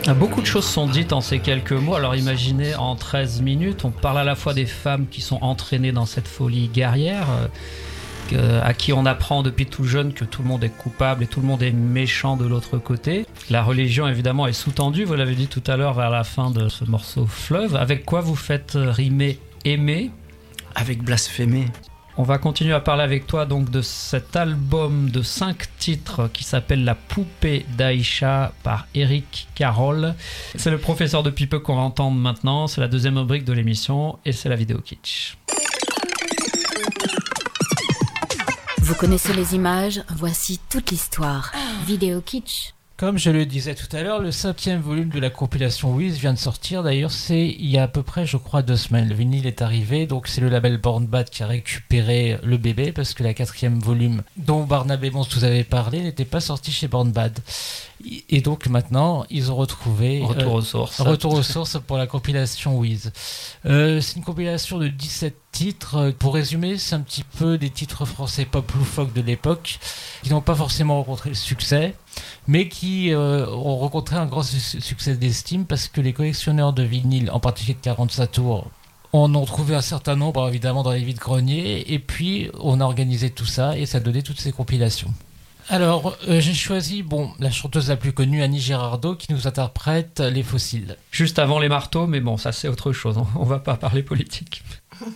Beaucoup de choses sont dites en ces quelques mots. Alors imaginez, en 13 minutes, on parle à la fois des femmes qui sont entraînées dans cette folie guerrière, à qui on apprend depuis tout jeune que tout le monde est coupable et tout le monde est méchant de l'autre côté. La religion, évidemment, est sous-tendue, vous l'avez dit tout à l'heure, vers la fin de ce morceau Fleuve. Avec quoi vous faites rimer aimer? Avec blasphémer. On va continuer à parler avec toi donc de cet album de 5 titres qui s'appelle La Poupée d'Aïcha par Eric Carroll. C'est le professeur de Pipe qu'on va entendre maintenant, c'est la deuxième rubrique de l'émission et c'est la vidéo kitsch. Vous connaissez les images, voici toute l'histoire. Vidéo kitsch. Comme je le disais tout à l'heure, le 5e volume de la compilation Wiz vient de sortir. D'ailleurs, c'est il y a à peu près, je crois, 2 semaines. Le vinyle est arrivé, donc c'est le label Born Bad qui a récupéré le bébé, parce que la 4e volume dont Barnabé Mons vous avait parlé n'était pas sorti chez Born Bad. Et donc maintenant, ils ont retrouvé... Retour aux sources. Retour aux sources pour la compilation Wiz. C'est une compilation de 17 titres. Pour résumer, c'est un petit peu des titres français pop loufoques de l'époque, qui n'ont pas forcément rencontré le succès, mais qui ont rencontré un grand succès d'estime parce que les collectionneurs de vinyle, en particulier de 45 tours, en ont trouvé un certain nombre évidemment dans les vides-greniers, et puis on a organisé tout ça et ça a donné toutes ces compilations. Alors, j'ai choisi la chanteuse la plus connue, Annie Girardot, qui nous interprète Les Fossiles. Juste avant les marteaux, mais bon, ça c'est autre chose, on va pas parler politique.